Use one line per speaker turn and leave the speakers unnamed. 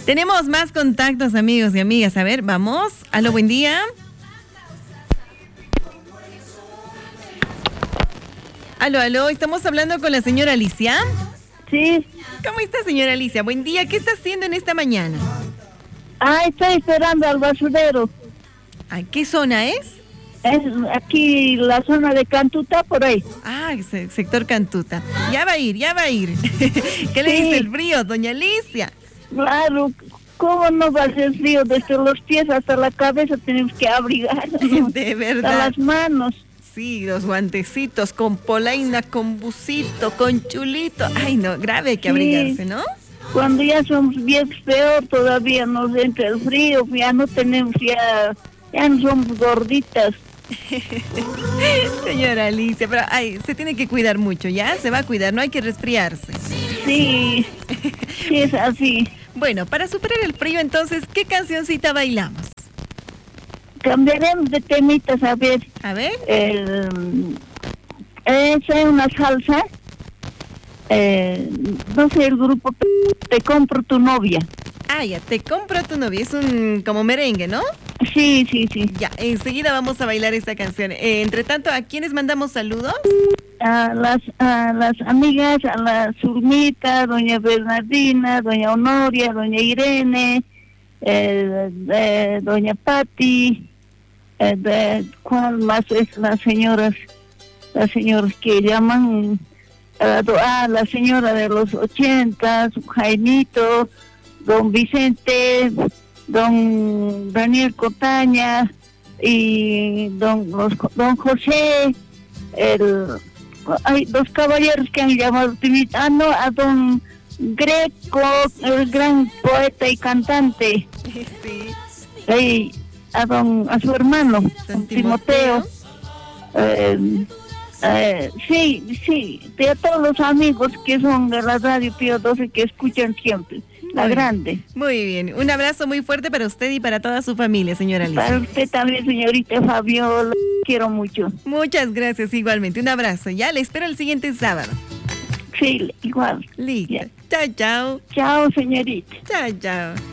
Tenemos más contactos, amigos y amigas. A ver, vamos. Aló, buen día. Aló, estamos hablando con la señora Alicia.
Sí.
¿Cómo está, señora Alicia? Buen día, ¿qué está haciendo en esta mañana?
Estoy esperando al basurero.
¿Qué zona es?
Es aquí la zona de Cantuta, por ahí.
Sector Cantuta. Ya va a ir. ¿Qué le dice el frío, doña Alicia?
Claro, ¿cómo no va a ser frío? Desde los pies hasta la cabeza tenemos que abrigar.
De verdad.
Hasta las manos.
Sí, los guantecitos con polaina, con busito, con chulito. Ay, no, grave hay que abrigarse, ¿no?
Cuando ya somos viejos, peor todavía nos entra el frío, ya no tenemos, ya no somos gorditas.
Señora Alicia, pero se tiene que cuidar mucho, ¿ya? Se va a cuidar, no hay que resfriarse.
Sí, sí es así.
Bueno, para superar el frío, entonces, ¿qué cancioncita bailamos?
Cambiaremos de temitas, a ver.
A ver.
Es una salsa. No sé, el grupo Te compro tu novia.
Ya, Te compro tu novia. Es un como merengue, ¿no?
Sí.
Ya, enseguida vamos a bailar esta canción. Entre tanto, ¿a quiénes mandamos saludos?
A las amigas, a la Zulmita, doña Bernardina, doña Honoria, doña Irene, doña Patti, ¿cuál más es las señoras que llaman? La señora de los 80, su Jaimito, don Vicente, don Daniel Cotaña y don José, hay dos caballeros que han llamado a don Greco, el gran poeta y cantante. Sí. A su hermano, don Timoteo. Sí, de todos los amigos que son de la radio Pío 12 que escuchan siempre, la grande.
Muy bien, un abrazo muy fuerte para usted y para toda su familia, señora Alicia.
Para usted también, señorita Fabiola, quiero mucho.
Muchas gracias, igualmente, un abrazo, ya le espero el siguiente sábado.
Sí, igual.
Listo, chao.
Chao, señorita.
Chao.